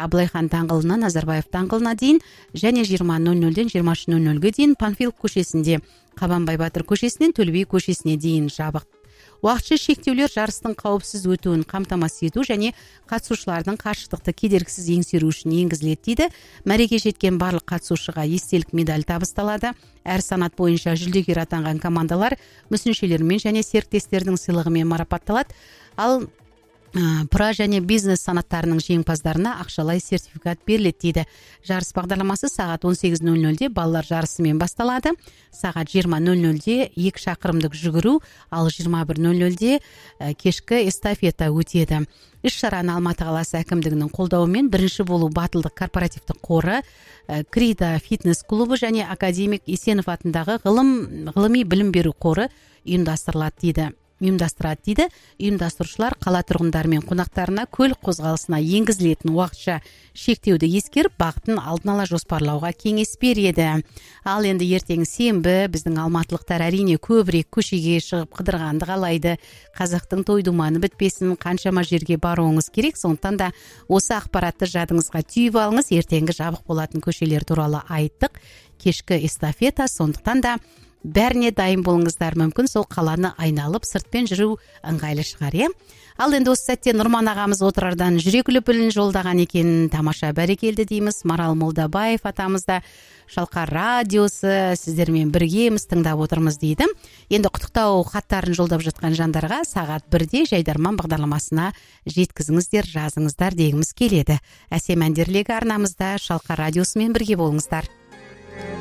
Абылайхан даңғылынан Назарбаев даңғылына дейін және 20:00-ден 23:00-ге дейін Панфилов көшесінде, Қабанбай Батыр көшесінен Төле би көшесіне дейін жабық. Уақытша шектеулер жарыстың қауіпсіз өтуін қамтамасыз ету және қатысушылардың қашықтықты кедергісіз еңсеру үшін енгізіледі дейді. Мәреге жеткен барлық қатысушыға естелік медаль табысталады. Әр санат бойынша жүлдегер атанған командалар мүсіншелермен және серіктестердің сыйлығымен марапатталады. Ал пра және бизнес санаттарының жеңімпаздарына ақшалай сертификат беріледі дейді. Жарыс бағдарламасы сағат 18:00-де балалар жарысымен басталады. Сағат 20:00-де 2 шақырымдық жүгіру, ал 21:00-де кешкі эстафета өтеді. Іс-шараны Алматы қаласы әкімдігінің қолдауымен бірінші болу батылдық корпоративтік қоры, Крида фитнес клубы және академик Есенов атындағы ғылыми білім беру қоры ұйымдастырады дейді. Ұйымдастырушылар қала тұрғындары мен қонақтарына көлік қозғалысына енгізілетін уақытша шектеуді ескеріп, бағытын алдын ала жоспарлауға кеңес береді. Ал енді ертең сенбі біздің алматылықтар әрине көбірек көшеге шығып қыдырғанды қалайды. Қазақтың той-думаны бітпесін, қаншама жерге баруыңыз керек. Сондықтан да осы ақпаратты жадыңызға түйіп алыңыз. Ертеңгі жабық болатын көшелер туралы айттық. Кешкі эстафета, сондықтан да бәріне дайын болыңыздар. Мүмкін сол қаланы айналып сыртпен жүру ыңғайлы шығар, Ал енді осы сәтте Нұрман ағамыз отырардан жүрек лүпілін жолдаған екен. Тамаша, бәрекелді дейміз. Марал Молдабаев атамызда Шалқар радиосы сіздермен біргеміз, тыңдап отырмыз дейді. Енді құттықтау хаттарын жолдап жатқан жандарға сағат 1-де Жайдарман бағдарламасына жеткізіңіздер, жазыңыздар дегіміз келеді. Әсем әндерлегі арнамызда Шалқар радиосымен бірге болыңыздар.